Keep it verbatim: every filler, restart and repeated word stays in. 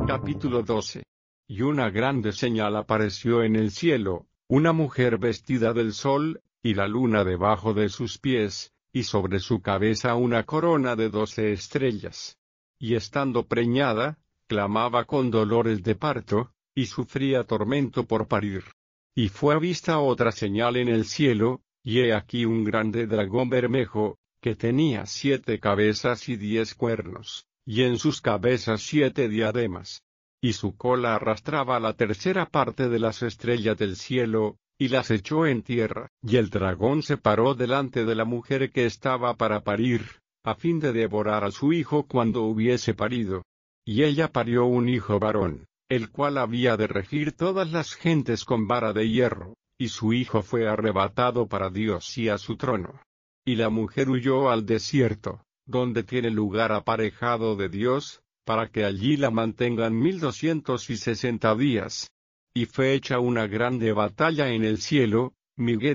Capítulo doce. Y una grande señal apareció en el cielo, una mujer vestida del sol, y la luna debajo de sus pies, y sobre su cabeza una corona de doce estrellas. Y estando preñada, clamaba con dolores de parto, y sufría tormento por parir. Y fue vista otra señal en el cielo, y he aquí un grande dragón bermejo, que tenía siete cabezas y diez cuernos, y en sus cabezas siete diademas. Y su cola arrastraba la tercera parte de las estrellas del cielo, y las echó en tierra. Y el dragón se paró delante de la mujer que estaba para parir, a fin de devorar a su hijo cuando hubiese parido. Y ella parió un hijo varón, el cual había de regir todas las gentes con vara de hierro, y su hijo fue arrebatado para Dios y a su trono. Y la mujer huyó al desierto, donde tiene lugar aparejado de Dios, para que allí la mantengan mil doscientos y sesenta días. Y fue hecha una grande batalla en el cielo, Miguel